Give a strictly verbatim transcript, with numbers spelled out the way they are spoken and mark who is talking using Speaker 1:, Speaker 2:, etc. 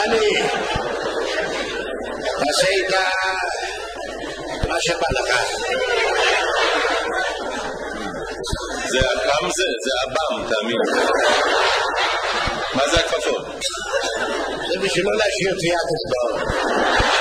Speaker 1: דני, תעשה איתה מה שבא לך.
Speaker 2: זה אבם זה? זה אבם, תאמין. מה זה הכפפות?
Speaker 1: זה בשביל לא להשאיר טביעת אצבעות.